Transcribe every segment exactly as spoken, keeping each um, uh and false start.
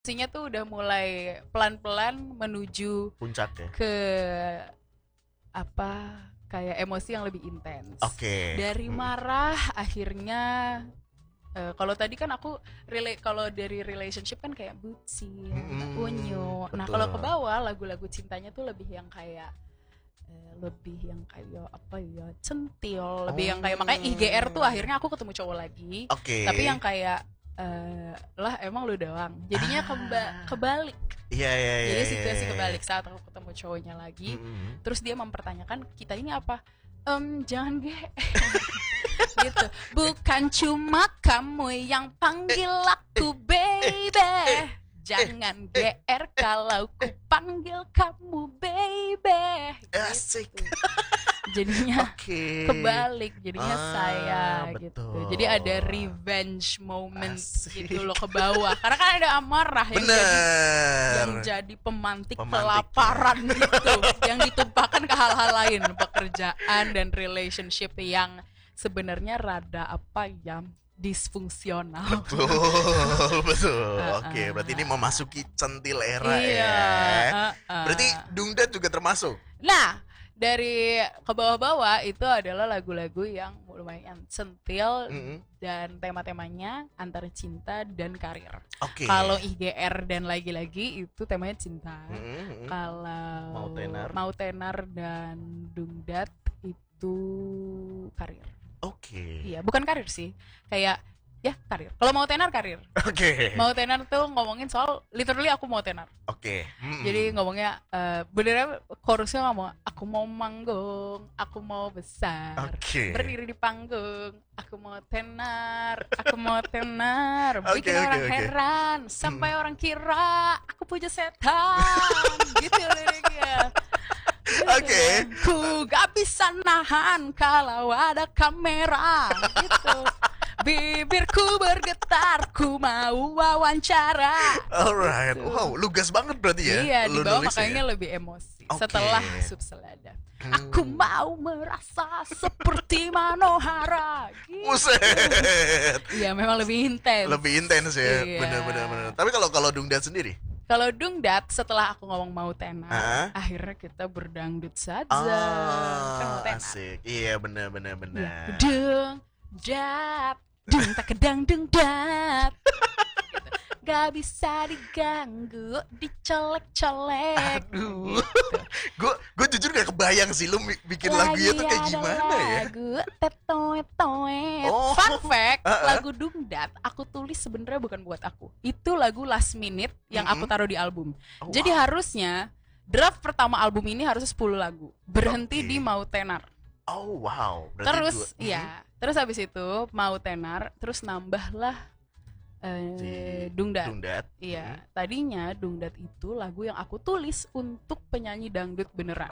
Emosinya tuh udah mulai pelan-pelan menuju Puncak ya. ke apa kayak emosi yang lebih intens. Oke. Dari Hmm. marah akhirnya eh, kalau tadi kan aku relate kalau dari relationship kan kayak bucin, Mm-mm, unyu. Nah, betul. kalau ke bawah lagu-lagu cintanya tuh lebih yang kayak eh, lebih yang kayak apa ya, centil, lebih yang kayak makanya I G R tuh akhirnya aku ketemu cowok lagi. Oke. Tapi yang kayak eh, lah emang lu doang. Jadinya Ah. keba- kebalik. Iya iya iya. Jadi iya, situasi iya. kebalik saat aku ketemu cowoknya lagi. Mm-mm. Terus dia mempertanyakan kita ini apa? Em jangan ge gitu. Bukan cuma kamu yang panggil aku baby. Jangan G R kalau ku panggil kamu baby. Asik. Gitu. Jadinya Oke. kebalik, jadinya Ah, saya betul. gitu. Jadi ada revenge moment Asik. gitu loh ke bawah. Karena kan ada amarah yang Bener. jadi yang jadi pemantik, Pemantik, kelaparan gitu, yang ditumpahkan ke hal-hal lain, pekerjaan dan relationship yang sebenarnya rada apa ya, disfungsional. Betul, betul. Uh-uh. Oke, berarti ini memasuki centil era Iya. ya. uh-uh. Berarti Dungdat juga termasuk. Nah, dari ke bawah-bawah itu adalah lagu-lagu yang lumayan centil Mm-mm. dan tema-temanya antara cinta dan karir. Oke. Kalau I G R dan lagi-lagi itu temanya cinta. Mm-mm. Kalau Mau tenar. Mau Tenar dan Dungdat itu karir. Oke. Iya, bukan karir sih. Kayak ya karir. Kalau Mau Tenar karir. Oke. Mau Tenar tuh ngomongin soal literally aku mau tenar. Oke. Mm-mm. Jadi ngomongnya uh, beneran chorusnya ngomong aku mau manggung, aku mau besar, Oke. berdiri di panggung, aku mau tenar, aku mau tenar, Oke, bikin oke, orang oke. heran sampai orang kira aku puja setan, gitu liriknya. Gitu. Oke. Ku gak bisa nahan kalau ada kamera, gitu. Bibirku bergetar, ku mau wawancara. Alright. Gitu. Wow, lugas banget berarti ya. Iya, di lu bawah nulisnya makanya ya? lebih emosi. Oke. Setelah subselada. Hmm. Aku mau merasa seperti Manohara. Gitu. Buset. Iya, memang lebih intens. Lebih intens ya. Iya. Bener-bener bener. Tapi kalau kalau Dungdat sendiri? Kalau Dungdat setelah aku ngomong mau tenar, Hah? akhirnya kita berdangdut saja. Kan mau Ah, tenar. asik. Iya, bener bener Iya. bener. Dungdat, dung tak kedang dungdat. Gitu. Gak bisa diganggu, dicolek-colek. Aduh. Gitu. Gue gue jujur gak kebayang sih lu mi- bikin lagunya tuh kayak ada gimana ya. lagu tetoet-toet. Oh. Fun fact, Uh-uh. lagu Dungdat aku tulis sebenarnya bukan buat aku. Itu lagu last minute yang aku Mm-mm. taruh di album. Oh, Jadi wow. harusnya draft pertama album ini harusnya sepuluh lagu. Berhenti Oke. di Mau Tenar. Oh wow. Berarti Terus dua- iya, terus habis itu Mau Tenar, terus nambahlah eh, Si Dungdat. Dungdat. Iya, tadinya Dungdat itu lagu yang aku tulis untuk penyanyi dangdut beneran.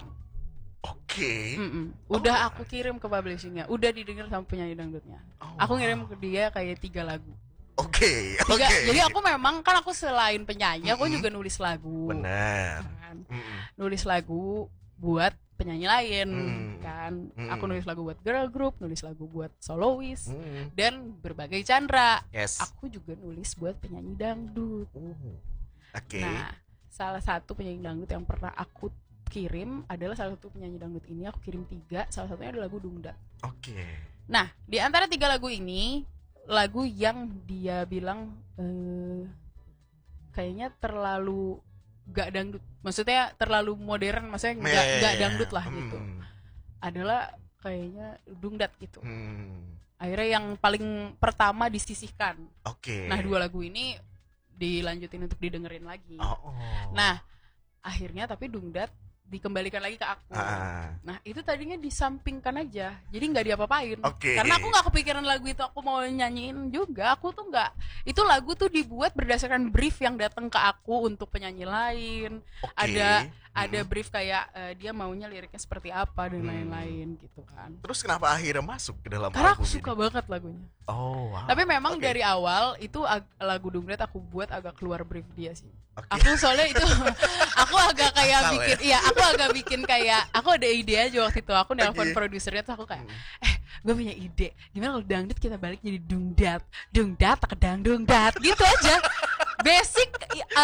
Oke. Mm-mm. Udah Oh. aku kirim ke publishingnya, udah didengar sama penyanyi dangdutnya. Oh, Aku wow. ngirim ke dia kayak tiga lagu. Oke. Oke. Tiga, jadi aku memang kan aku selain penyanyi, aku Mm-mm. juga nulis lagu. Benar. Kan? Mm-mm. Nulis lagu buat penyanyi lain, Mm. kan? Mm. Aku nulis lagu buat girl group, nulis lagu buat soloist, Mm. dan berbagai genre. Yes. Aku juga nulis buat penyanyi dangdut. Uh. Oke. Nah, salah satu penyanyi dangdut yang pernah aku kirim adalah salah satu penyanyi dangdut ini. Aku kirim tiga, salah satunya adalah lagu Dungdat. Oke. Nah, di antara tiga lagu ini, lagu yang dia bilang eh, kayaknya terlalu gak dangdut. Maksudnya terlalu modern, maksudnya gak, Yeah. gak dangdut lah Hmm. gitu. Adalah kayaknya Dungdat gitu. Hmm. Akhirnya yang paling pertama disisihkan. Oke. Nah, dua lagu ini dilanjutin untuk didengerin lagi. Oh. oh. Nah, akhirnya tapi Dungdat dikembalikan lagi ke aku. Ah. Nah, itu tadinya disampingkan aja. Jadi nggak diapa-apain. Oke. Karena aku nggak kepikiran lagu itu aku mau nyanyiin juga. Aku tuh nggak. Itu lagu tuh dibuat berdasarkan brief yang datang ke aku untuk penyanyi lain. Oke. Ada ada Mm-mm. brief kayak eh, dia maunya liriknya seperti apa dan Hmm. lain-lain gitu kan. Terus kenapa akhirnya masuk ke dalam Karena album aku suka ini? banget lagunya. Oh wow. Tapi memang Oke. dari awal itu ag- lagu Dungdat aku buat agak keluar brief dia sih. Oke. Aku soalnya itu aku agak kayak Asal bikin iya aku agak bikin kayak aku ada ide aja waktu itu aku nelpon Oke. produsernya tuh aku kayak Hmm. eh gue punya ide gimana kalau dangdut kita balik jadi Dungdat Dungdat tak kedang Dungdat gitu aja basic